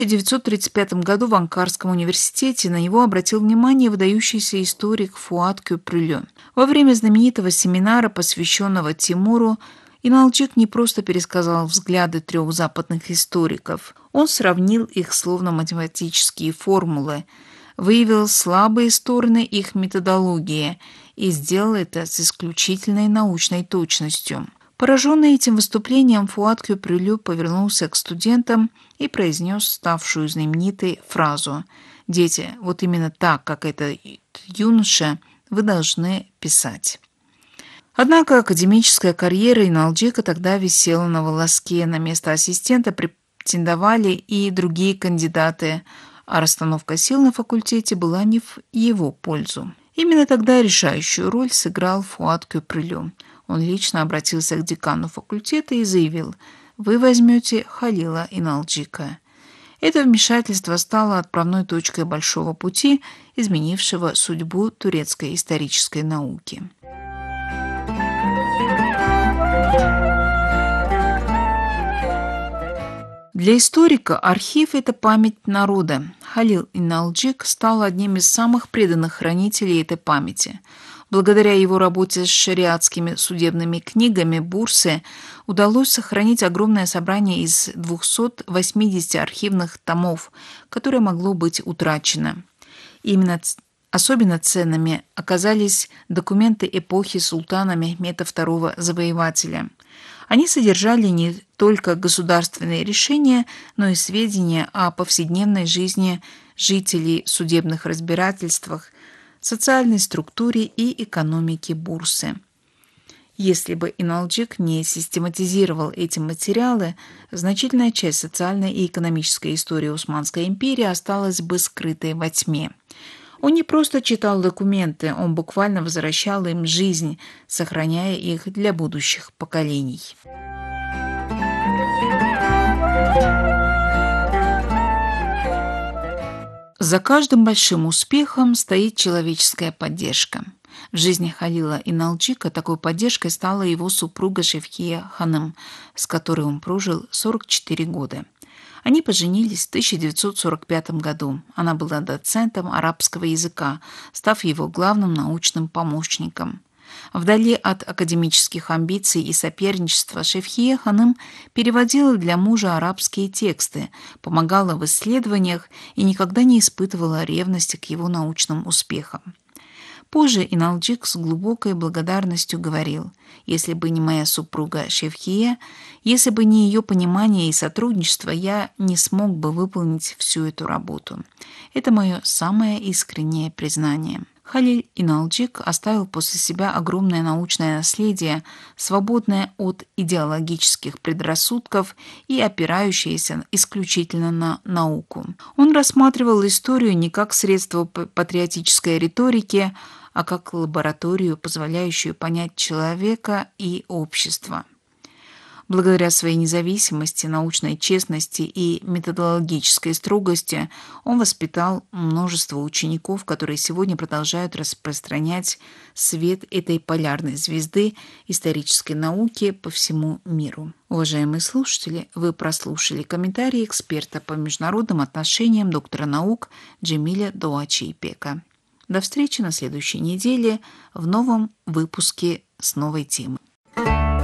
1935 году в Анкарском университете на него обратил внимание выдающийся историк Фуад Кёпрүллө. Во время знаменитого семинара, посвященного Тимуру, Иналчык не просто пересказал взгляды трех западных историков. Он сравнил их словно математические формулы, выявил слабые стороны их методологии и сделал это с исключительной научной точностью. Пораженный этим выступлением, Фуад Кёпрүллө повернулся к студентам и произнес ставшую знаменитой фразу: «Дети, вот именно так, как этот юноша, вы должны писать». Однако академическая карьера Иналчыка тогда висела на волоске. На место ассистента претендовали и другие кандидаты, а расстановка сил на факультете была не в его пользу. Именно тогда решающую роль сыграл Фуад Кёпрүллө. Он лично обратился к декану факультета и заявил: «Вы возьмете Халила Иналчыка». Это вмешательство стало отправной точкой большого пути, изменившего судьбу турецкой исторической науки. Для историка архив – это память народа. Халил Иналчык стал одним из самых преданных хранителей этой памяти. Благодаря его работе с шариатскими судебными книгами Бурсе удалось сохранить огромное собрание из 280 архивных томов, которое могло быть утрачено. Именно особенно ценными оказались документы эпохи султана Мехмета II Завоевателя. Они содержали не только государственные решения, но и сведения о повседневной жизни жителей, судебных разбирательствах, социальной структуре и экономике Бурсы. Если бы Иналчык не систематизировал эти материалы, значительная часть социальной и экономической истории Османской империи осталась бы скрытой во тьме. Он не просто читал документы, он буквально возвращал им жизнь, сохраняя их для будущих поколений. За каждым большим успехом стоит человеческая поддержка. В жизни Халила Иналчыка такой поддержкой стала его супруга Шевхия Ханым, с которой он прожил 44 года. Они поженились в 1945 году. Она была доцентом арабского языка, став его главным научным помощником. Вдали от академических амбиций и соперничества Шевхия Ханым переводила для мужа арабские тексты, помогала в исследованиях и никогда не испытывала ревности к его научным успехам. Позже Иналчык с глубокой благодарностью говорил: «Если бы не моя супруга Шевхия, если бы не ее понимание и сотрудничество, я не смог бы выполнить всю эту работу». Это мое самое искреннее признание. Халил Иналчык оставил после себя огромное научное наследие, свободное от идеологических предрассудков и опирающееся исключительно на науку. Он рассматривал историю не как средство патриотической риторики, а как лабораторию, позволяющую понять человека и общество. Благодаря своей независимости, научной честности и методологической строгости он воспитал множество учеников, которые сегодня продолжают распространять свет этой полярной звезды исторической науки по всему миру. Уважаемые слушатели, вы прослушали комментарии эксперта по международным отношениям, доктора наук Джемиля Доачи-Ипека. До встречи на следующей неделе в новом выпуске с новой темой.